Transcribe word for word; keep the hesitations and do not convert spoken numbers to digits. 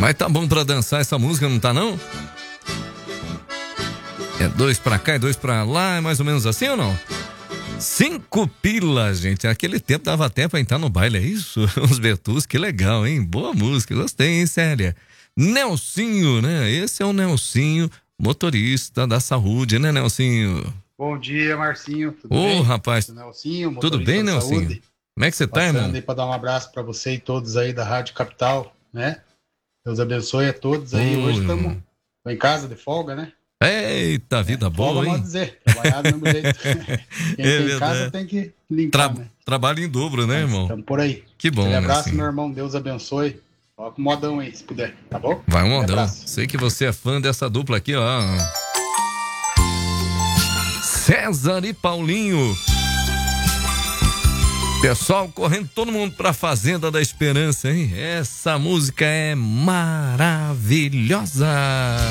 Mas tá bom pra dançar essa música, não tá não? É dois pra cá e dois pra lá, é mais ou menos assim ou não? Cinco pilas, gente. Aquele tempo dava até pra entrar no baile, é isso? Os Betus, que legal, hein? Boa música, gostei, hein, Célia? Nelsinho, né? Esse é o Nelsinho, motorista da saúde, né, Nelsinho? Bom dia, Marcinho. Tudo Ô, bem? rapaz. Nelsinho, Tudo bem, Nelsinho? saúde. Como é que você tá, Passando irmão? aí para dar um abraço para você e todos aí da Rádio Capital, né? Deus abençoe a todos aí. Ô, Hoje irmão. estamos em casa de folga, né? Eita, vida É, folga, boa, pode hein? dizer. Trabalhar do mesmo jeito. Quem É tem verdade. casa tem que limpar, Tra- né? Trabalho em dobro, né, irmão? Estamos por aí. Que bom, Aquele abraço, Nelsinho. meu irmão. Deus abençoe. Coloca um modão aí, se puder, tá bom? Vai um Aquele modão. abraço. Sei que você é fã dessa dupla aqui, ó. César e Paulinho. Pessoal, correndo todo mundo pra Fazenda da Esperança, hein? Essa música é maravilhosa.